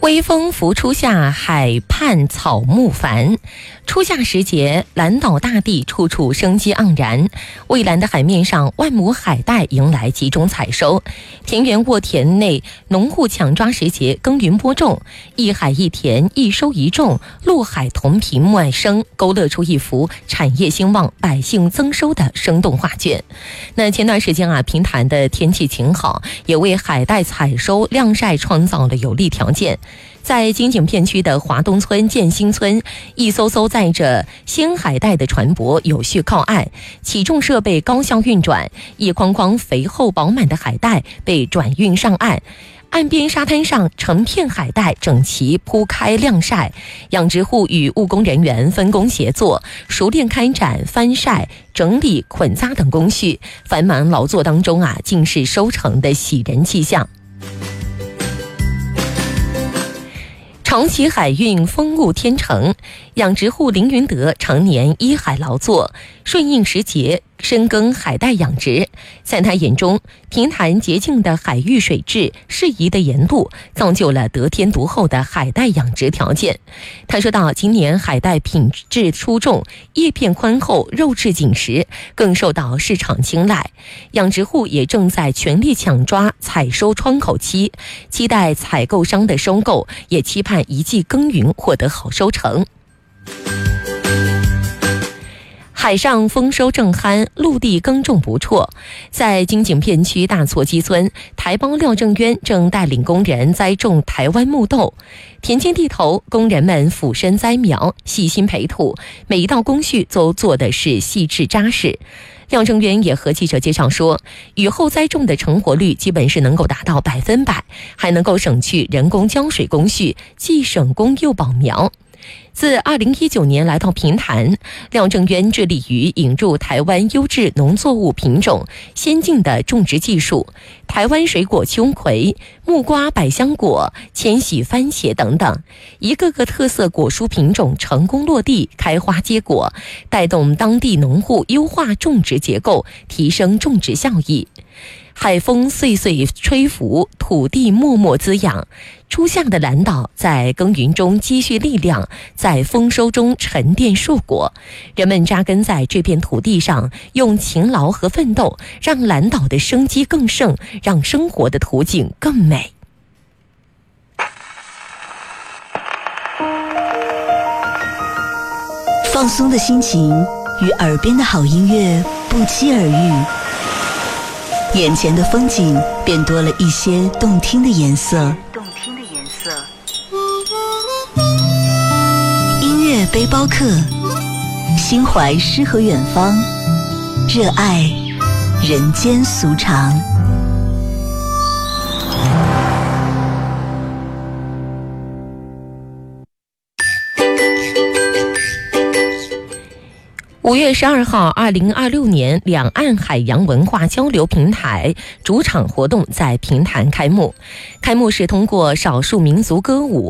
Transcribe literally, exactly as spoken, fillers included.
微风拂初夏，海畔草木繁。初夏时节，蓝岛大地处处生机盎然，蔚蓝的海面上，万亩海带迎来集中采收。田园沃田内，农户抢抓时节耕耘播种，一海一田，一收一种，陆海同频脉生，勾勒出一幅产业兴旺、百姓增收的生动画卷。那前段时间啊，平潭的天气晴好，也为海带采收晾晒创造了有利条件。在金井片区的华东村建新村，一艘艘载着鲜海带的船舶有序靠岸，起重设备高效运转，一筐筐肥厚饱满的海带被转运上岸。岸边沙滩上，成片海带整齐铺开晾晒，养殖户与务工人员分工协作，熟练开展翻晒、整理、捆扎等工序。繁忙劳作当中啊，尽是收成的喜人气象。长期海运风物天成，养殖户林云德常年依海劳作，顺应时节，深耕海带养殖。在他眼中，平潭洁净的海域水质、适宜的盐度，造就了得天独厚的海带养殖条件。他说到，今年海带品质出众，叶片宽厚，肉质紧实，更受到市场青睐。养殖户也正在全力抢抓采收窗口期，期待采购商的收购，也期盼一季耕耘获得好收成。海上丰收正酣，陆地耕种不辍。在金井片区大错基村，台胞廖正渊正带领工人栽种台湾木豆。田间地头，工人们俯身栽苗，细心培土，每一道工序都做的是细致扎实。廖正渊也和记者介绍说，雨后栽种的成活率基本是能够达到百分百，还能够省去人工浇水工序，既省工又保苗。自二零一九年来到平潭，廖正渊致力于引入台湾优质农作物品种、先进的种植技术，台湾水果秋葵、木瓜、百香果、千禧番茄等等，一个个特色果蔬品种成功落地，开花结果，带动当地农户优化种植结构，提升种植效益。海风岁岁吹拂，土地默默滋养。初夏的蓝岛在耕耘中积蓄力量，在丰收中沉淀硕果。人们扎根在这片土地上，用勤劳和奋斗，让蓝岛的生机更盛，让生活的图景更美。 放松的心情与耳边的好音乐不期而遇，眼前的风景便多了一些动听的颜色。动听的颜色。音乐背包客，心怀诗和远方，热爱人间俗常。 五月十二号，二零二六年两岸海洋文化交流平台主场活动在平潭开幕。开幕式通过少数民族歌舞、